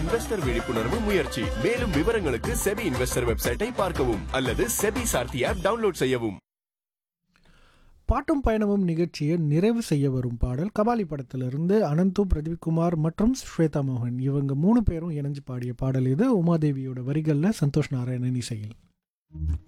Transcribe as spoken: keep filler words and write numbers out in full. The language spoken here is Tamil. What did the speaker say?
இன்வெஸ்டர் விழிப்புணர்வு முயற்சி. மேலும் விவரங்களுக்கு செபி இன்வெஸ்டர் வெப்சைட்டை பார்க்கவும் அல்லது செபி சார்த்தி ஆப் டவுன்லோட் செய்யவும். பாட்டும் பயணமும் நிகழ்ச்சியை நிறைவு செய்ய வரும் பாடல் கபாலி படத்திலிருந்து அனந்து, பிரதீப்குமார் மற்றும் ஸ்வேதா மோகன் இவங்க மூணு பேரும் இணைஞ்சு பாடிய பாடல் இது. உமாதேவியோட வரிகளில் சந்தோஷ் நாராயணன் இசையில்.